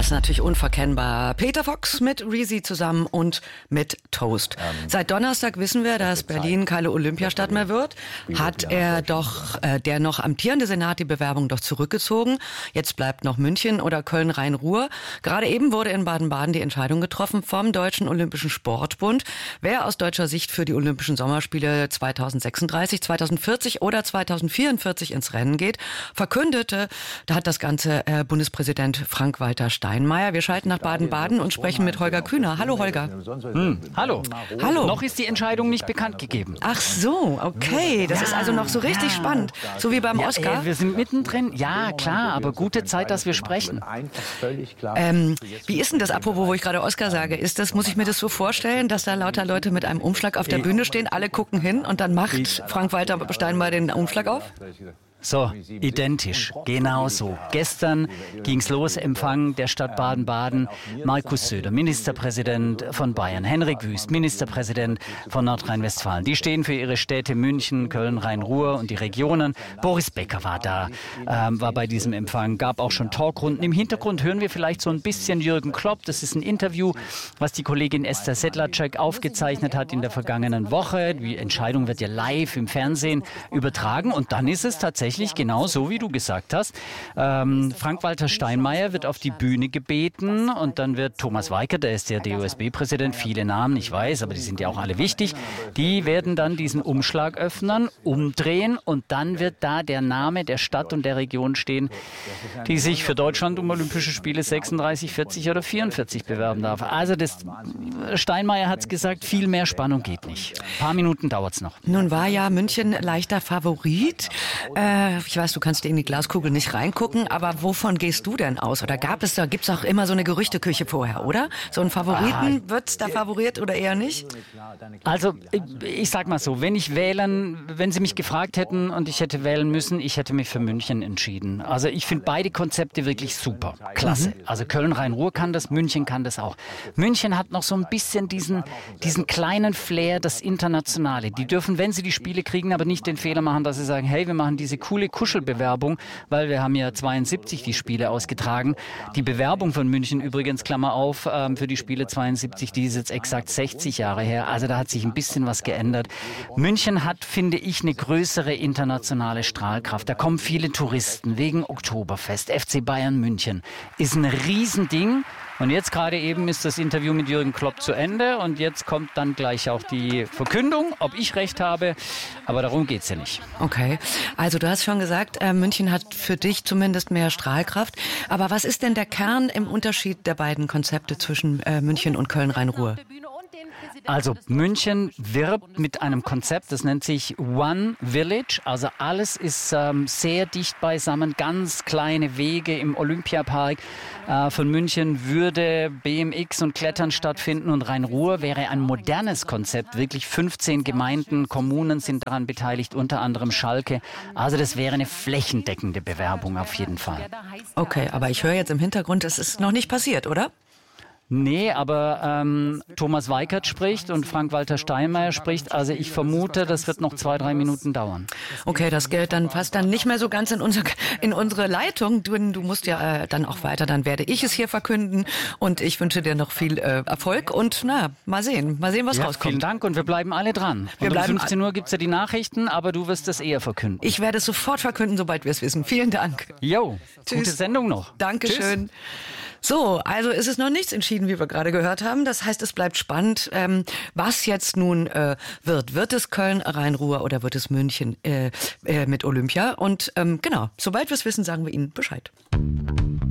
ist natürlich unverkennbar. Peter Fox mit Reezy zusammen und mit Toast. Seit Donnerstag wissen wir, dass Berlin keine Olympiastadt mehr wird. Hat er doch, der noch amtierende Senat, die Bewerbung doch zurückgezogen. Jetzt bleibt noch München oder Köln-Rhein-Ruhr. Gerade eben wurde in Baden-Baden die Entscheidung getroffen vom Deutschen Olympischen Sportbund, wer aus deutscher Sicht für die Olympischen Sommerspiele 2036, 2040 oder 2044 ins Rennen geht. Verkündete, da hat das Ganze Bundespräsident Frank-Walter Steinmeier. Wir schalten nach Baden-Baden und sprechen mit Holger Kühner. Hallo Holger. Hallo. Hallo. Noch ist die Entscheidung nicht bekannt gegeben. Ach so, okay. Das ist also noch so richtig spannend. So wie beim Oscar. Wir sind mittendrin. Ja, klar, aber gute Zeit, dass wir sprechen. Wie ist denn das, apropos, wo ich gerade Oscar sage? Muss ich mir das so vorstellen, dass da lauter Leute mit einem Umschlag auf der Bühne stehen, alle gucken hin und dann macht Frank-Walter Steinmeier den Umschlag auf? So, identisch, genau so. Gestern ging's los, Empfang der Stadt Baden-Baden. Markus Söder, Ministerpräsident von Bayern. Henrik Wüst, Ministerpräsident von Nordrhein-Westfalen. Die stehen für ihre Städte München, Köln, Rhein-Ruhr und die Regionen. Boris Becker war da, war bei diesem Empfang, gab auch schon Talkrunden. Im Hintergrund hören wir vielleicht so ein bisschen Jürgen Klopp. Das ist ein Interview, was die Kollegin Esther Sedlacek aufgezeichnet hat in der vergangenen Woche. Die Entscheidung wird ja live im Fernsehen übertragen und dann ist es tatsächlich genau so, wie du gesagt hast. Frank-Walter Steinmeier wird auf die Bühne gebeten und dann wird Thomas Weikert, der ist der DOSB-Präsident, viele Namen, ich weiß, aber die sind ja auch alle wichtig, die werden dann diesen Umschlag öffnen, umdrehen und dann wird da der Name der Stadt und der Region stehen, die sich für Deutschland um Olympische Spiele 36, 40 oder 44 bewerben darf. Also Steinmeier hat es gesagt, viel mehr Spannung geht nicht. Ein paar Minuten dauert es noch. Nun war ja München leichter Favorit. Ich weiß, du kannst in die Glaskugel nicht reingucken, aber wovon gehst du denn aus? Oder gibt's auch immer so eine Gerüchteküche vorher, oder? So ein Favoriten, wird's da favoriert oder eher nicht? Also, ich sag mal so, wenn Sie mich gefragt hätten und ich hätte wählen müssen, ich hätte mich für München entschieden. Also, ich finde beide Konzepte wirklich super. Klasse. Also, Köln-Rhein-Ruhr kann das, München kann das auch. München hat noch so ein bisschen diesen kleinen Flair, das Internationale. Die dürfen, wenn sie die Spiele kriegen, aber nicht den Fehler machen, dass sie sagen, hey, wir machen diese coole Kuschelbewerbung, weil wir haben ja 72 die Spiele ausgetragen. Die Bewerbung von München übrigens, Klammer auf, für die Spiele 72, die ist jetzt exakt 60 Jahre her. Also da hat sich ein bisschen was geändert. München hat, finde ich, eine größere internationale Strahlkraft. Da kommen viele Touristen wegen Oktoberfest. FC Bayern München ist ein Riesending. Und jetzt gerade eben ist das Interview mit Jürgen Klopp zu Ende und jetzt kommt dann gleich auch die Verkündung, ob ich recht habe, aber darum geht's ja nicht. Okay, also du hast schon gesagt, München hat für dich zumindest mehr Strahlkraft, aber was ist denn der Kern im Unterschied der beiden Konzepte zwischen München und Köln-Rhein-Ruhr? Also München wirbt mit einem Konzept, das nennt sich One Village. Also alles ist sehr dicht beisammen, ganz kleine Wege im Olympiapark. Von München würde BMX und Klettern stattfinden und Rhein-Ruhr wäre ein modernes Konzept. Wirklich 15 Gemeinden, Kommunen sind daran beteiligt, unter anderem Schalke. Also das wäre eine flächendeckende Bewerbung auf jeden Fall. Okay, aber ich höre jetzt im Hintergrund, es ist noch nicht passiert, oder? Nee, aber Thomas Weikert spricht und Frank-Walter Steinmeier spricht. Also ich vermute, das wird noch 2-3 Minuten dauern. Okay, das gilt dann fast dann nicht mehr so ganz in unsere Leitung. Du musst ja dann auch weiter, dann werde ich es hier verkünden und ich wünsche dir noch viel Erfolg und mal sehen, was rauskommt. Vielen Dank und wir bleiben alle dran. Und um 15 Uhr gibt's ja die Nachrichten, aber du wirst es eher verkünden. Ich werde es sofort verkünden, sobald wir es wissen. Vielen Dank. Jo, gute Sendung noch. Dankeschön. Tschüss. So, also ist es noch nichts entschieden, wie wir gerade gehört haben. Das heißt, es bleibt spannend, was jetzt nun wird. Wird es Köln, Rhein-Ruhr oder wird es München mit Olympia? Und genau, sobald wir es wissen, sagen wir Ihnen Bescheid.